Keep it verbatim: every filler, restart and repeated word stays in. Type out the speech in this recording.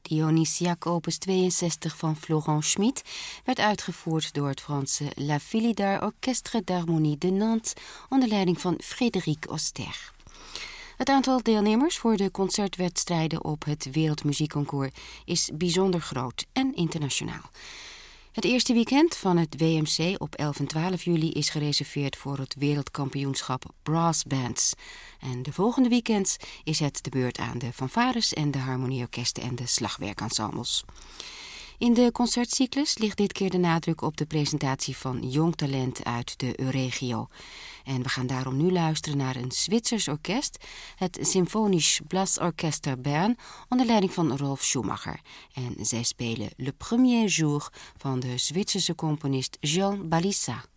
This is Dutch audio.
Dionysiac opus tweeënzestig van Florent Schmitt werd uitgevoerd door het Franse La Philidar Orchestre d'Harmonie de Nantes onder leiding van Frédéric Oster. Het aantal deelnemers voor de concertwedstrijden op het Wereldmuziekconcours is bijzonder groot en internationaal. Het eerste weekend van het W M C op elf en twaalf juli is gereserveerd voor het wereldkampioenschap Brass Bands. En de volgende weekends is het de beurt aan de fanfares en de harmonieorkesten en de slagwerkensembles. In de concertcyclus ligt dit keer de nadruk op de presentatie van jong talent uit de Euregio. En we gaan daarom nu luisteren naar een Zwitsers orkest, het Symphonisch Blasorchester Bern, onder leiding van Rolf Schumacher. En zij spelen Le Premier Jour van de Zwitserse componist Jean Balissa.